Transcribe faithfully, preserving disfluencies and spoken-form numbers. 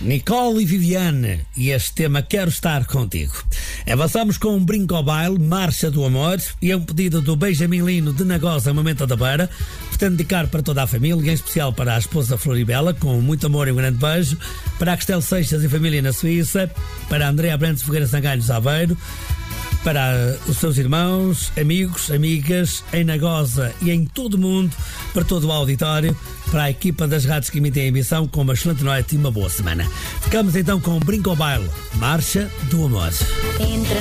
Nicole e Viviane, e este tema Quero Estar Contigo. Avançamos com um Brinco ao Baile, Marcha do Amor, e é um pedido do Benjamin Lino de Nagosa, Momento da Beira. Pretendo dedicar para toda a família, em especial para a esposa Floribela, com muito amor e um grande beijo, para a Castelo Seixas e família na Suíça, para a Andrea Brandes Fogueira Sangalhos Aveiro, para os seus irmãos, amigos, amigas, em Nagosa e em todo o mundo, para todo o auditório, para a equipa das rádios que emitem a emissão, com uma excelente noite e uma boa semana. Ficamos então com um Brinco ao Baile, Marcha do Amor. Entre